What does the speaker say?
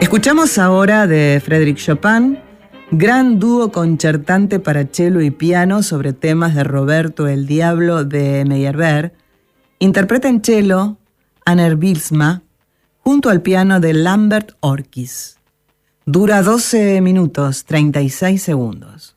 Escuchamos ahora de Frédéric Chopin, gran dúo concertante para cello y piano sobre temas de Roberto el Diablo de Meyerbeer. Interpreta en cello Anner Bylsma junto al piano de Lambert Orkis. Dura 12 minutos 36 segundos.